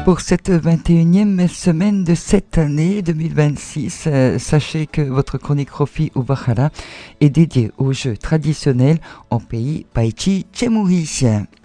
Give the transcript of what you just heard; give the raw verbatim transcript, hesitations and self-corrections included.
Pour cette vingt et unième semaine de cette année deux mille vingt-six, euh, sachez que votre chronique Rofi Ubahara est dédiée aux jeux traditionnels en pays Paichi Chemuri.